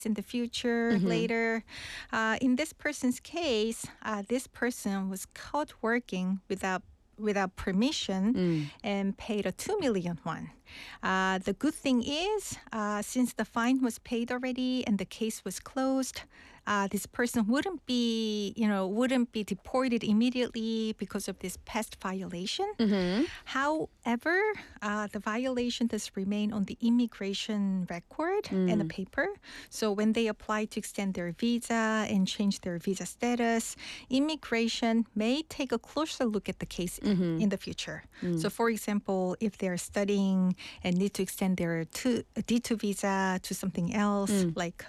in the future later. In this person's case, this person was caught working without permission and paid a 2 million won. The good thing is, since the fine was paid already and the case was closed, this person wouldn't be deported immediately because of this past violation. However, the violation does remain on the immigration record and the paper. So when they apply to extend their visa and change their visa status, immigration may take a closer look at the case in the future. So for example, if they're studying and need to extend their D2 visa to something else, like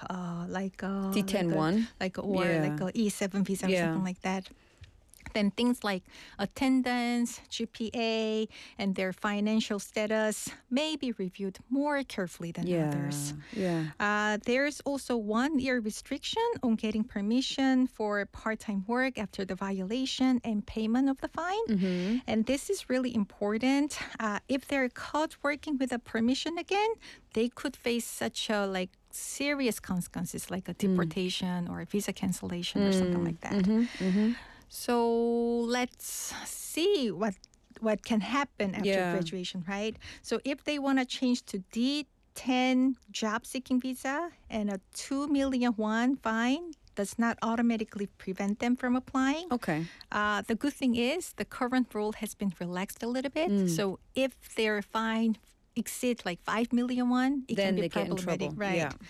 D10-1. like a E7 visa or something like that. Then things like attendance, GPA, and their financial status may be reviewed more carefully than others. There's also 1 year restriction on getting permission for part-time work after the violation and payment of the fine. And this is really important. If they're caught working without permission again, they could face such a serious consequences like a deportation or a visa cancellation or something like that. So let's see what can happen after graduation, right? So if they want to change to D10 job-seeking visa and a 2 million won fine does not automatically prevent them from applying. Okay. The good thing is the current rule has been relaxed a little bit. So if their fine exceeds 5 million won, it then can be they get in problematic, trouble. right? Yeah.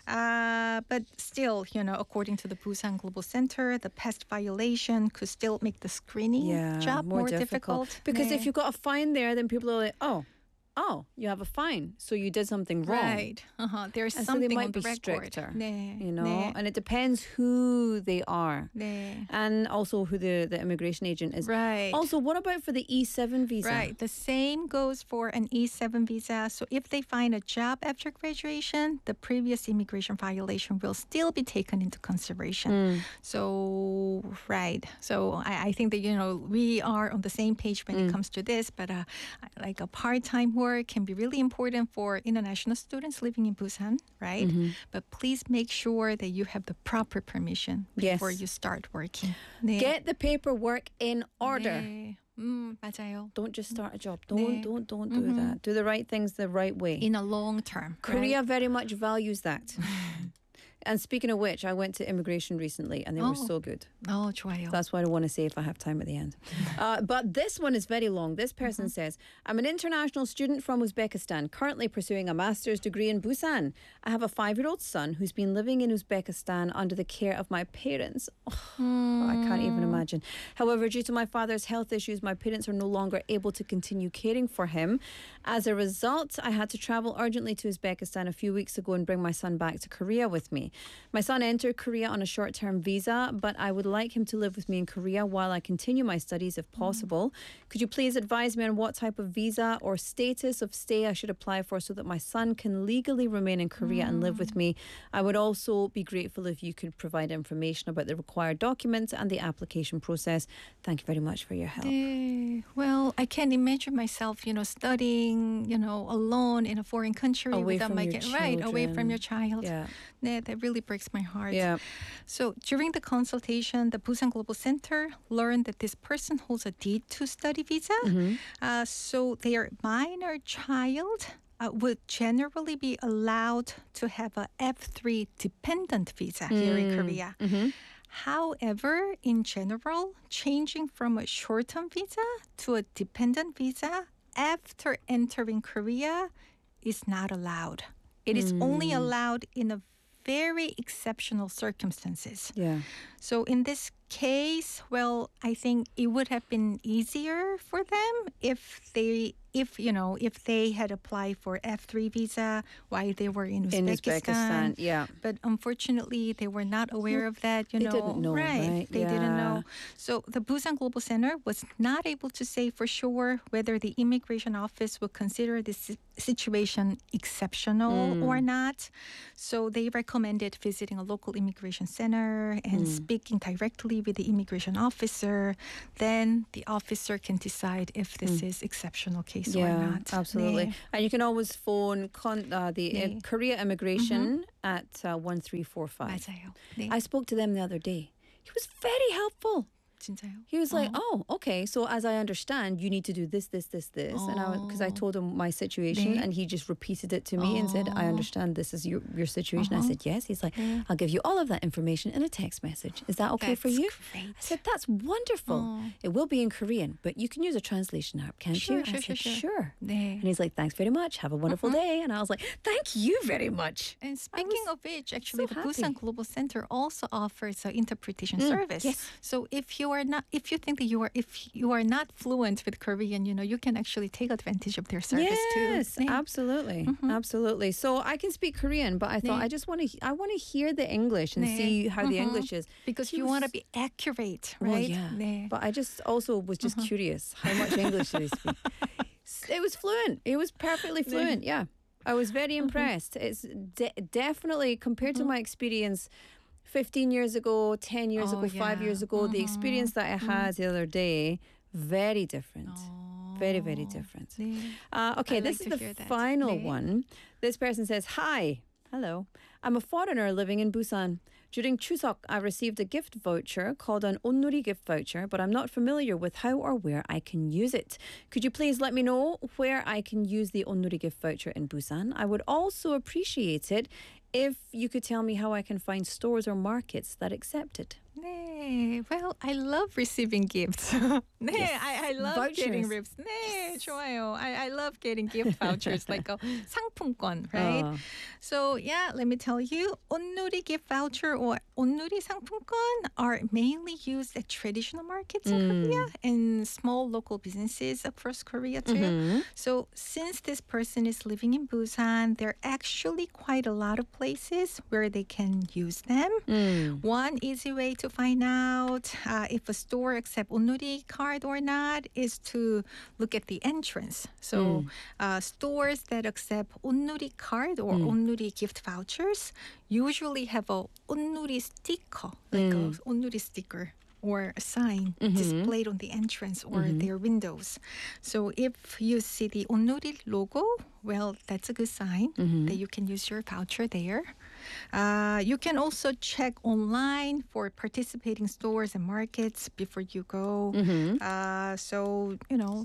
But still, according to the Busan Global Center, the past violation could still make the screening job more difficult. Because if you've got a fine there, then people are like, oh, you have a fine, so you did something wrong. Right. There's and something so they might on the be record. stricter, 네. and it depends who they are. 네. And also who the immigration agent is. Right. Also, what about for the E7 visa? Right. The same goes for an E7 visa. So if they find a job after graduation, the previous immigration violation will still be taken into consideration. So, right. So I think that, we are on the same page when it comes to this, but like a part-time work can be really important for international students living in Busan, right? But please make sure that you have the proper permission before you start working. 네. Get the paperwork in order. 네. 맞아요. Don't just start a job. Don't do that. Do the right things the right way. In a long term. Korea very much values that. And speaking of which, I went to immigration recently and they were so good. 좋아요. That's what I want to say if I have time at the end. But this one is very long. This person says, I'm an international student from Uzbekistan, currently pursuing a master's degree in Busan. I have a 5-year-old son who's been living in Uzbekistan under the care of my parents. I can't even imagine. However, due to my father's health issues, my parents are no longer able to continue caring for him. As a result, I had to travel urgently to Uzbekistan a few weeks ago and bring my son back to Korea with me. My son entered Korea on a short-term visa, but I would like him to live with me in Korea while I continue my studies if possible. Could you please advise me on what type of visa or status of stay I should apply for so that my son can legally remain in Korea and live with me? I would also be grateful if you could provide information about the required documents and the application process. Thank you very much for your help. 네. Well, I can't imagine myself, studying, alone in a foreign country Away without from my your right away from children. your child. Yeah. 네, that really breaks my heart. Yeah. So during the consultation, the Busan Global Center learned that this person holds a D2 study visa. So their minor child would generally be allowed to have a F3 dependent visa here in Korea. However, in general, changing from a short-term visa to a dependent visa after entering Korea is not allowed. It is only allowed in a very exceptional circumstances. Yeah. So in this case, well, I think it would have been easier for them if they had applied for F3 visa while they were in Uzbekistan. Yeah. But unfortunately, they were not aware of that. They didn't know, right? They didn't know. So the Busan Global Center was not able to say for sure whether the immigration office would consider this situation exceptional or not. So they recommended visiting a local immigration center and speaking directly with the immigration officer. Then the officer can decide if this is exceptional case case or Yeah, not. absolutely. 네. And you can always phone the 네. Korea Immigration at 1345. 맞아요. 네. I spoke to them the other day. He was very helpful. 진짜요? He was like, oh, okay. So as I understand, you need to do this. And because I told him my situation 네. and he just repeated it to me and said, I understand this is your situation. I said, yes. He's like, I'll give you all of that information in a text message. Is that okay for That's you? great. I said, that's wonderful. It will be in Korean, but you can use a translation app, can't Sure, you? sure, I said, sure. sure. 네. And he's like, thanks very much. Have a wonderful day. And I was like, thank you very much. And speaking of which, actually, so the happy. Busan Global Center also offers an interpretation service. yes. So if you think that if you are not fluent with Korean, you can actually take advantage of their service too. Yes, 네. absolutely, absolutely. So I can speak Korean, but I thought 네. I want to hear the English and 네. see how the English is. Because He you was- want to be accurate, right? Well, yeah. 네. But I just also was just curious how much English did he speak. It was fluent. It was perfectly fluent. Yeah, I was very impressed. It's definitely compared to my experience 15 years ago, 10 years Oh, ago, 5 years ago, the experience that I had the other day, very different. Very, very different. 네. Okay, I this like is to the hear that. final 네. one. This person says, hi. Hello. I'm a foreigner living in Busan. During Chuseok, I received a gift voucher called an Onnuri gift voucher, but I'm not familiar with how or where I can use it. Could you please let me know where I can use the Onnuri gift voucher in Busan? I would also appreciate it if you could tell me how I can find stores or markets that accept it. 네. Well, I love receiving gifts. 네, Yes. I love getting Vouchers. gifts. 네, 좋아요. I love getting gift vouchers like a 상품권, right? So yeah, let me tell you, 온누리 gift voucher or 온누리 상품권 are mainly used at traditional markets in Korea and small local businesses across Korea too. So since this person is living in Busan, there are actually quite a lot of places where they can use them. One easy way to find out if a store accepts 온누리 card or not is to look at the entrance. So stores that accept 온누리 card or 온누리 gift vouchers usually have a 온누리 sticker, like a 온누리 sticker or a sign displayed on the entrance or their windows. So if you see the 온누리 logo, well, that's a good sign that you can use your voucher there. You can also check online for participating stores and markets before you go. So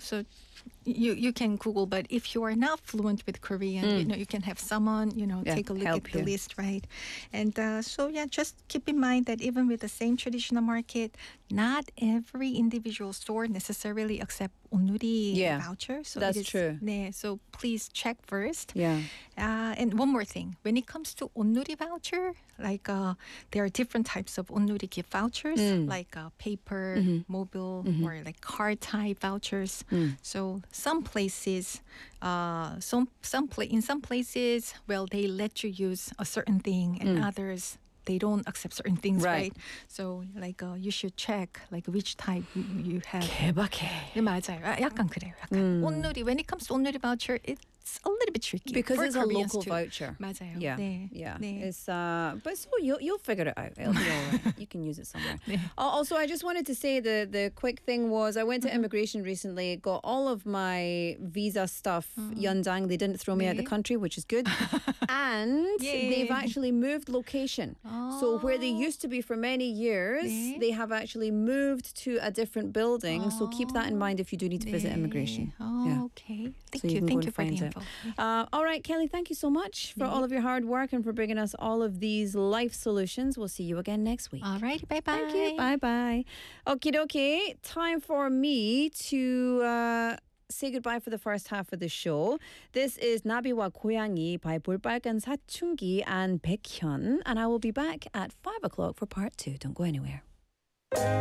you can Google, but if you are not fluent with Korean, you can have someone, take a look help at the you. list, right? And just keep in mind that even with the same traditional market, not every individual store necessarily accept 온누리 voucher. So that's it is, true. 네, so please check first. Yeah. And one more thing, when it comes to 온누리 voucher, like there are different types of 온누리 gift vouchers, like paper, mobile, or like card type vouchers. So some places, in some places, well, they let you use a certain thing, and others they don't accept certain things, Right. right? So like you should check like which type you have. 개박해. 네, 맞아요. 약간 그래요. 약간 온누리, when it comes to 온누리 voucher, it's a little bit tricky Because for it's a Koreans local too. voucher. 맞아요. Yeah, 네. yeah. 네. It's but so you'll figure it out. It'll be all right. You can use it somewhere. Also, I just wanted to say the quick thing was I went to immigration recently, got all of my visa stuff 연장. They didn't throw me out the 네. country, which is good. And Yay. they've actually moved location. So where they used to be for many years, 네. they have actually moved to a different building. So keep that in mind if you do need to visit 네. immigration. Oh, Yeah. okay. So you can Thank go you and for the find it. info. All right, Kelly, thank you so much for all of your hard work and for bringing us all of these life solutions. We'll see you again next week. All right, bye-bye. Thank you. Bye-bye. Okie dokie. Time for me to say goodbye for the first half of the show. This is 나비와 고양이 by 볼빨간 사춘기 and 백현. And I will be back at 5 o'clock for part 2. Don't go anywhere.